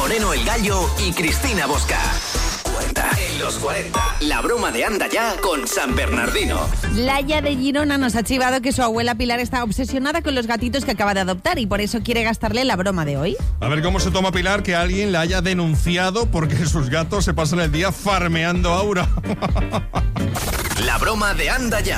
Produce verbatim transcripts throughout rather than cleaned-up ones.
Moreno el Gallo y Cristina Bosca. cuarenta en los cuarenta. La broma de Anda Ya con San Bernardino. Laia de Girona nos ha chivado que su abuela Pilar está obsesionada con los gatitos que acaba de adoptar y por eso quiere gastarle la broma de hoy. A ver cómo se toma Pilar que alguien la haya denunciado porque sus gatos se pasan el día farmeando a Aura. La broma de Anda Ya.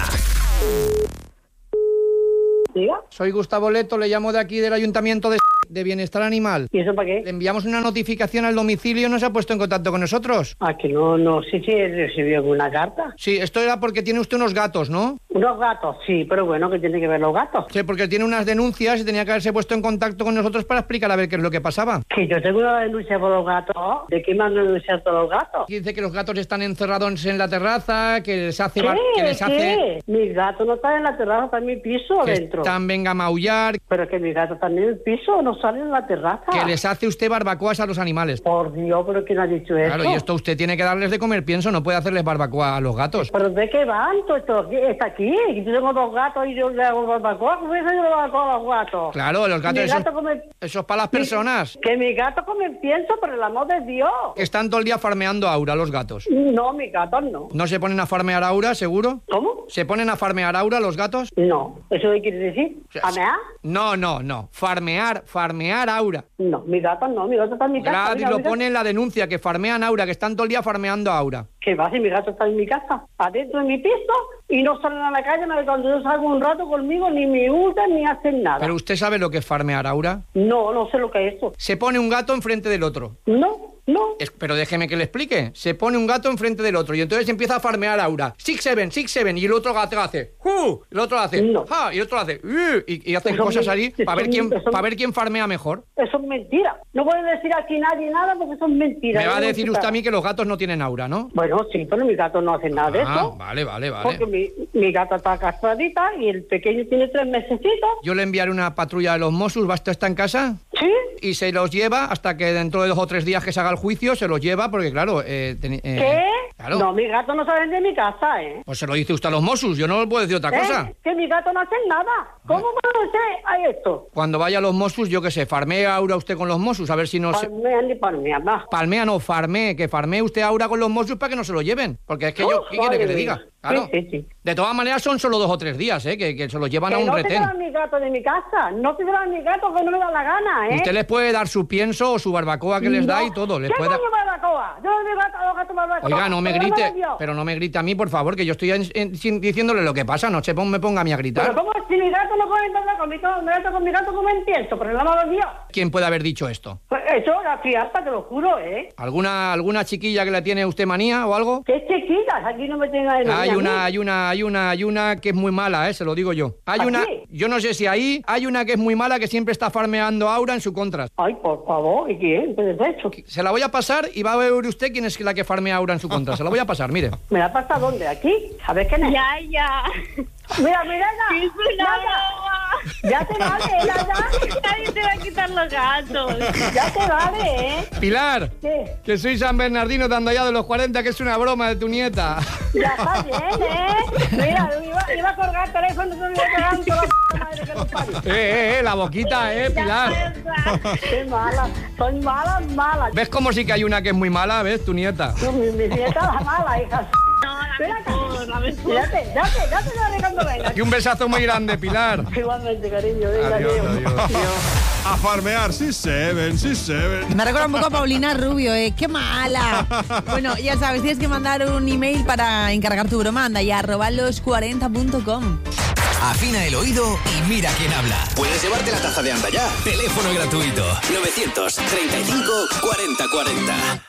¿Diga? Soy Gustavo Leto, le llamo de aquí del Ayuntamiento de, de Bienestar Animal. ¿Y eso para qué? Le enviamos una notificación al domicilio y no se ha puesto en contacto con nosotros. Ah, que no, no sé si he recibido alguna carta. Sí, esto era porque tiene usted unos gatos, ¿no? Unos gatos, sí, pero bueno, ¿qué tiene que ver los gatos? Sí, porque tiene unas denuncias y tenía que haberse puesto en contacto con nosotros para explicar a ver qué es lo que pasaba. Que yo tengo una denuncia por los gatos. ¿De qué me han denunciado todos los gatos? Dice que los gatos están encerrados en la terraza, que les hace... ¿Qué? bar- que les hace ¿Qué? Mi gato no está en la terraza, está en mi piso que adentro. están venga a maullar, Pero que mi gato está en el piso, no sale en la terraza. que les hace usted barbacoas a los animales. Por Dios, ¿pero quién ha dicho eso? Claro, y esto usted tiene que darles de comer, pienso, no puede hacerles barbacoa a los gatos. ¿Pero de qué van? Todo esto está aquí. Yo tengo dos gatos y yo le hago barbacoa. ¿Cómo voy a hacer yo barbacoa a los gatos? Claro, los gatos, Mi eso, gato come... eso es para las personas Que mi gato come pienso, por el amor de Dios. que están todo el día farmeando a Aura, los gatos. No, mi gato no. ¿No se ponen a farmear a Aura, seguro? ¿Cómo? ¿Se ponen a farmear a Aura los gatos? No. ¿Eso qué quiere decir? sea, ¿Amear? No, no, no. Farmear, farmear a Aura. No, mi gato no. Mi gato está en mi casa. Claro, Mira, lo mira. pone en la denuncia, que farmean a Aura, que están todo el día farmeando a Aura. ¿Qué va? Si mi gato está en mi casa, adentro de mi piso, y no salen a la calle, no, cuando yo salgo un rato conmigo, ni me hurtan ni hacen nada. ¿Pero usted sabe lo que es farmear a Aura? No, no sé lo que es eso. Se pone un gato enfrente del otro. No, no. Es- pero déjeme que le explique. Se pone un gato enfrente del otro y entonces empieza a farmear a Aura. Six, seven, six, seven. Y el otro gato hace ¡uh! El otro hace No. ¡ja! Y el otro hace ¡uh! Y, y hacen Eso cosas me- ahí eso para ver me- quién eso me- para ver quién farmea mejor. Eso es mentira. No puede decir aquí nadie nada porque eso es mentira. Me va a Yo no decir sé usted a nada. mí que los gatos no tienen Aura, ¿no? Bueno, sí, pero mi gato no hace nada de Ah, eso. vale, vale, Porque vale. mi, mi gata está castradita y el pequeño tiene tres mesecitos. Yo le enviaré una patrulla de los Mossos, ¿basta está en casa? ¿Sí? Y se los lleva hasta que dentro de dos o tres días que se haga el juicio se los lleva porque claro... Eh, teni- eh, ¿Qué? Claro. No, mi gato no sale de mi casa, ¿eh? Pues se lo dice usted a los Mossos, yo no le puedo decir otra cosa. ¿Eh? Que mi gato no hace nada. ¿Cómo puede ser a esto? Cuando vaya a los Mossos, yo qué sé, farmee a Aura usted con los Mossos, a ver si no se... Palmea ni palmea, más. Palmea no, farmee, que farmee usted a Aura con los Mossos para que no se lo lleven. Porque es que yo, ¿qué quiere que le diga? Claro. Sí, sí, sí. De todas maneras son solo dos o tres días, ¿eh? Que, que se los llevan a Que un no te retén. llevan mi gato de mi casa. No te llevan mi gato que no me da la gana, ¿eh? Usted les puede dar su pienso o su barbacoa que les da No. y todo. Les ¿Qué puede dar... coño barbacoa? Yo no me gato a los gatos barbacoa. Oiga, no me Por el amor grite, de Dios. pero no me grite a mí, por favor, que yo estoy en- en- sin- diciéndole lo que pasa, no se pon- me ponga a mí a Pero gritar. ¿cómo si mi gato no puede entrar con mi gato, mi gato con mi gato como entiendo? Por el amor de Dios. ¿Quién puede haber dicho esto? Pues eso, la fiesta, te lo juro, ¿eh? ¿Alguna alguna chiquilla que le tiene usted manía o algo? Qué chiquitas, aquí no me tenga de Hay manía a una, mí. hay una, hay una, hay una que es muy mala, ¿eh? Se lo digo yo. Hay ¿Ah, una, sí? yo no sé si ahí, hay una que es muy mala que siempre está farmeando a Aura en su contra. Ay, por favor, ¿y quién? ¿Qué es eso? Se la voy a pasar y va a ver usted quién es la que farmea a Aura en su contra. Se la voy a pasar, mire. ¿Me la pasa dónde? ¿Aquí? ¿Sabes quién es? Ya, ya. Mira, mira, ya. Es una ya, broma. ya. Ya te vale, ya, ya. Nadie te va a quitar los gatos. Ya te vale, ¿eh? Pilar, ¿Qué? que soy San Bernardino de Andallá de los cuarenta, que es una broma de tu nieta. Ya está bien, ¿eh? Mira, iba, iba a colgar el teléfono, no me iba a pegar toda la p madre que nos parió. Eh, eh, eh, la boquita, eh, Pilar. Qué mala. Son malas, malas. ¿Ves cómo sí que hay una que es muy mala? ¿Ves? Tu nieta. No, Mi, mi nieta la mala, hija. No, la Ven acá. mejor, la mejor. Ya te, ya te, ya te daré cuando venga. Y un besazo muy grande, Pilar. Igualmente, cariño. Venga, Adiós, adiós. adiós. A farmear, sí seven, sí seven. Me recuerda un poco a Paulina Rubio, ¿eh? ¡Qué mala! Bueno, ya sabes, tienes que mandar un email para encargar tu broma. Anda ya, arroba los cuarenta punto com. Afina el oído y mira quién habla. Puedes llevarte la taza de Anda Ya. Teléfono gratuito. novecientos treinta y cinco cuarenta cuarenta.